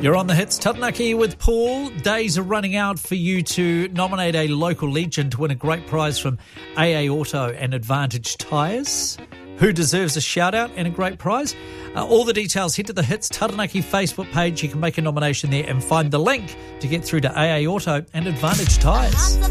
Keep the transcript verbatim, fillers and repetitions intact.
You're on the hits. Taranaki with Paul. Days are running out for you to nominate a local legend to win a great prize from A A Auto and Advantage Tyres. Who deserves a shout out and a great prize? Uh, all the details, head to the Hits Taranaki Facebook page. You can make a nomination there and find the link to get through to A A Auto and Advantage Tyres.